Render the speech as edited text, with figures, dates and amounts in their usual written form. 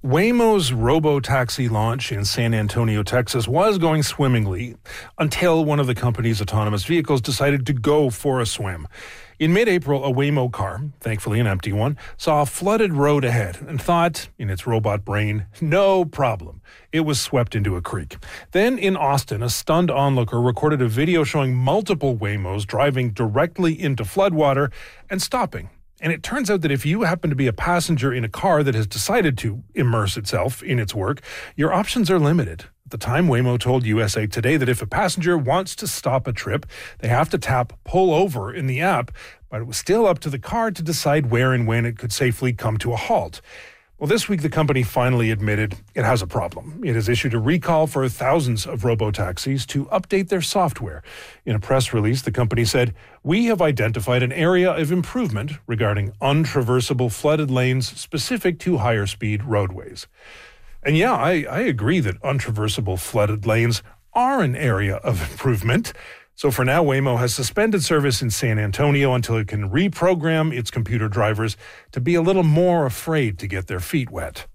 Waymo's robo-taxi launch in San Antonio, Texas was going swimmingly until one of the company's autonomous vehicles decided to go for a swim. In mid-April, a Waymo car, thankfully an empty one, saw a flooded road ahead and thought, in its robot brain, no problem. It was swept into a creek. Then in Austin, a stunned onlooker recorded a video showing multiple Waymos driving directly into floodwater and stopping. And it turns out that if you happen to be a passenger in a car that has decided to immerse itself in its work, your options are limited. At the time, Waymo told USA Today that if a passenger wants to stop a trip, they have to tap pull over in the app, but it was still up to the car to decide where and when it could safely come to a halt. Well, this week, the company finally admitted it has a problem. It has issued a recall for thousands of robotaxis to update their software. In a press release, the company said, "We have identified an area of improvement regarding untraversable flooded lanes specific to higher speed roadways." And yeah, I agree that untraversable flooded lanes are an area of improvement. So for now, Waymo has suspended service in San Antonio until it can reprogram its computer drivers to be a little more afraid to get their feet wet.